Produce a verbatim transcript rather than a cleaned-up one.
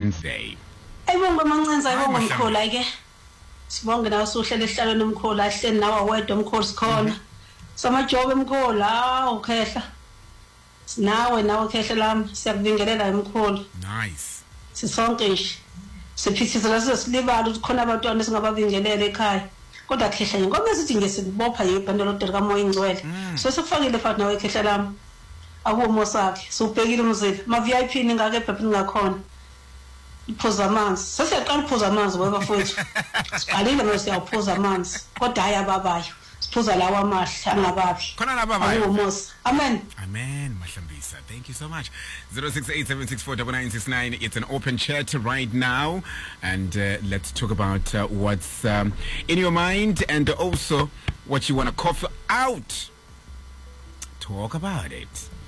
Wednesday. Ayibonge mancenza ayibonge mkhola ke. Sibonge nawe usuhlele ehlalweni umkhola ahleni nawe wedwa umkhola sikhona. Samajobe umkhola ukhehla. Sinawe nawe khehla lami siyakubingelela umkhola. Nice. Sisonke nje. Siphithizela sisilibala ukuthi khona abantwana singababingelela ekhaya. Kodwa khehla ngoba sithi nje sikubopha yibhandelo lodwa kamoya ingcwele. So sikufakile futhi nawe khehla lami. Akumo sakhe subhekile umzila ma V I P ningake ebhabhini ngakhona iphuza amanzi sesiyaqala uphuza amanzi webafowethu siqalile manje siyaphuza amanzi kodwa hayi ababayo siphuza lawa amahle angababi khona lababayo akumosa amen amen Mahlambisa. Thank you so much. zero six eight seven six four nine nine six nine. It's an open chat right now, and uh, let's talk about uh, what's um, in your mind and also what you want to cough out. Talk about it.